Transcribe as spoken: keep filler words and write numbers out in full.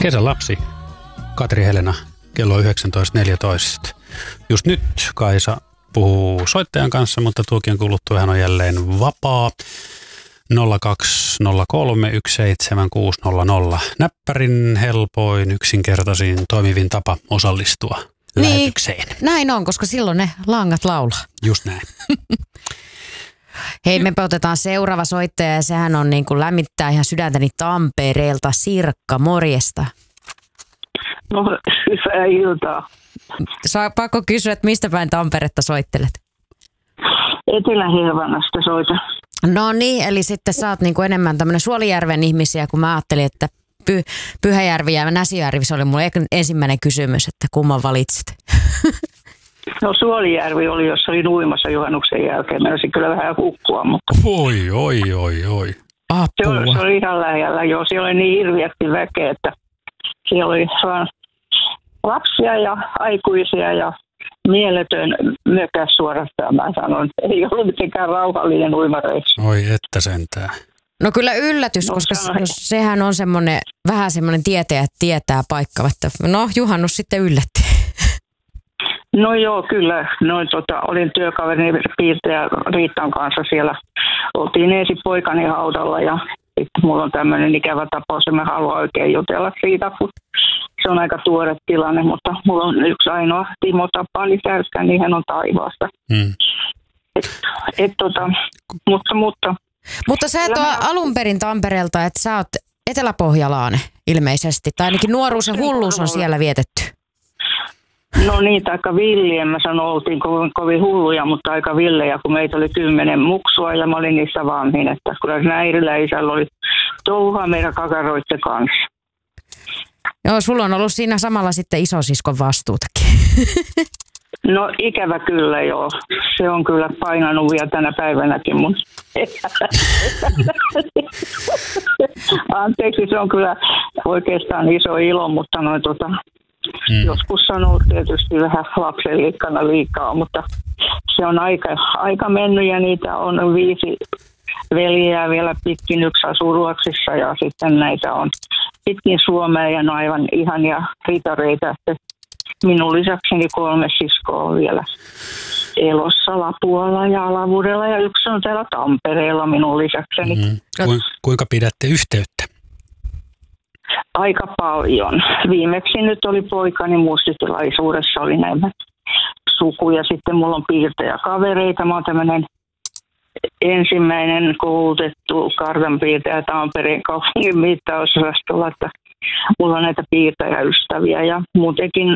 Kesälapsi, Katri Helena, kello yhdeksäntoista neljätoista. Just nyt Kaisa puhuu soittajan kanssa, mutta tuokin kuluttua hän on jälleen vapaa. nolla kaksi nolla kolme yksi seitsemän kuusi nolla nolla. Näppärin helpoin, yksinkertaisin, toimivin tapa osallistua niin, lähetykseen. Näin on, koska silloin ne langat laulaa. Just näin. Hei, me otetaan seuraava soittaja ja sehän on niin kuin lämmittää ihan sydäntäni Tampereelta. Sirkka, morjesta. No, hyvää iltaa. Saa pakko kysyä, että mistä päin Tamperetta soittelet? Etelä-Hervannasta soitan. No niin, eli sitten sä oot niin kuin enemmän tämmöinen Suolijärven ihmisiä, kun mä ajattelin, että Py- Pyhäjärvi ja Näsijärvi, se oli mulle ensimmäinen kysymys, että kumman valitsit? No Suolijärvi oli, jossa oli uimassa juhannuksen jälkeen. Meinasin kyllä vähän hukkua, mutta... Oi, oi, oi, oi. Se oli, se oli ihan lähellä, joo. Siellä oli niin hirviästi väkeä, että siellä oli vaan lapsia ja aikuisia ja mieletön mökä suorastaan, mä sanon. Ei ollut mitenkään rauhallinen uimareissu. Oi, että sentään. No kyllä yllätys, no, koska se, sehän on semmoinen, vähän semmoinen tietäjä tietää paikka, että no juhannus sitten yllätti. No joo, kyllä. Noin, tota, olin työkaverini piirtäjä Riittan kanssa siellä. Oltiin ensin poikani haudalla ja sitten mulla on tämmöinen ikävä tapaus ja mä haluan oikein jutella siitä, kun se on aika tuore tilanne, mutta mulla on yksi ainoa Timo Tapani Täyskä, niin hän on taivaasta. Mm. Et, et, tota, mutta, mutta... Mutta sä et ole alun perin Tampereelta, että sä oot eteläpohjalainen ilmeisesti, tai ainakin nuoruus ja hulluus on siellä vietetty. No niin, aika villi, en mä sano, oltiin kovin, kovin hulluja, mutta aika villejä, kun meitä oli kymmenen muksua ja mä olin niissä vanhin, että kyllä siinä äidillä ja isällä oli touhaa meidän kakaroitten kanssa. Joo, sulla on ollut siinä samalla sitten isosiskon vastuutakin. No ikävä kyllä joo, se on kyllä painanut vielä tänä päivänäkin, mutta anteeksi, se on kyllä oikeastaan iso ilo, mutta noin tota... Mm. Joskus on ollut tietysti vähän lapsenlikkana liikaa, mutta se on aika, aika mennyt ja niitä on viisi veljeä vielä pitkin, yksi asuu Ruotsissa ja sitten näitä on pitkin Suomea ja ne on aivan ihania ritareita. Minun lisäkseni kolme siskoa on vielä elossa Lapualla ja Alavudella ja yksi on täällä Tampereella minun lisäkseni. Mm. Kuinka pidätte yhteyttä? Aika paljon. Viimeksi nyt oli poikani muistitilaisuudessa, oli näitä sukuja. Sitten mulla on piirtäjäkavereita. Mä oon tämmöinen ensimmäinen koulutettu kartanpiirtäjä Tampereen kaupungin mittausosastolla, että mulla on näitä piirtäjäystäviä ja muutenkin